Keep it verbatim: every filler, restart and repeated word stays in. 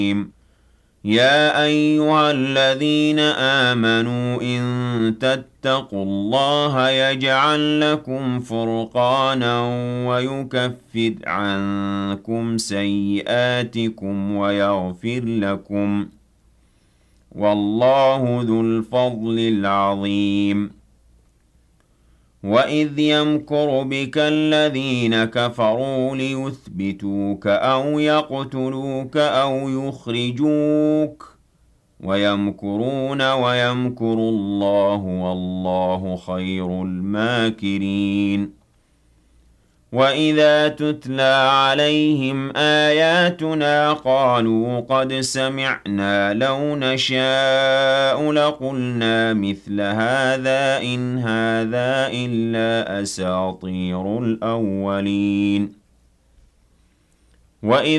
يا أيها الذين آمنوا إن تتقوا الله يجعل لكم فرقانا ويكفر عنكم سيئاتكم ويغفر لكم والله ذو الفضل العظيم وَإِذْ يَمْكُرُ بِكَ الَّذِينَ كَفَرُوا لِيُثْبِتُوكَ أَوْ يَقْتُلُوكَ أَوْ يُخْرِجُوكَ وَيَمْكُرُونَ وَيَمْكُرُ اللَّهُ وَاللَّهُ خَيْرُ الْمَاكِرِينَ وَإِذَا تُتْلَى عَلَيْهِمْ آيَاتُنَا قَالُوا قَدْ سَمِعْنَا لَوْ نَشَاءُ لَقُلْنَا مِثْلَ هَٰذَا إِنْ هَٰذَا إِلَّا أَسَاطِيرُ الْأَوَّلِينَ وَإِذْ